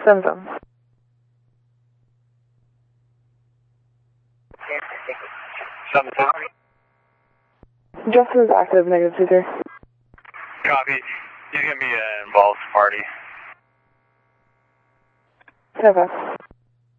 7-7. 7-7. Justin is active, negative 2-3. Copy. He's going to be involved party. 10-5.